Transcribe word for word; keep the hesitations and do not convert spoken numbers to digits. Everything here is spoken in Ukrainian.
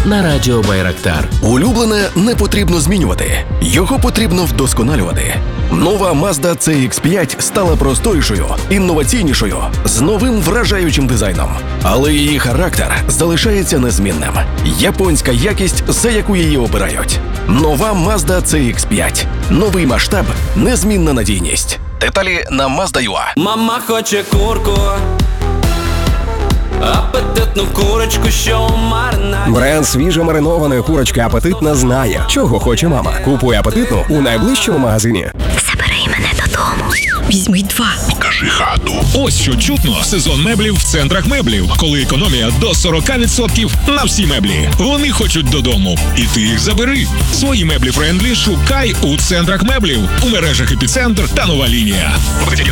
на радіо Байрактар. Улюблене не потрібно змінювати. Його потрібно вдосконалювати. Нова Mazda це ікс п'ять стала просторішою, інноваційнішою, з новим вражаючим дизайном. Але її характер залишається незмінним. Японська якість, за яку її обирають. Нова Mazda це ікс п'ять. Новий масштаб, незмінна надійність. Деталі на Mazda.ua. Мама хоче курку, апетитну курочку, що у маринаді. Бренд свіжо маринованої курочки «Апетитна» знає, чого хоче мама. Купуй «Апетитну» у найближчому магазині. Забери мене додому. Візьми два. Покажи хату. Ось що чутно. Сезон меблів в центрах меблів. Коли економія до сорок відсотків на всі меблі. Вони хочуть додому. І ти їх забери. Свої меблі френдлі шукай у центрах меблів. У мережах «Епіцентр» та «Нова лінія».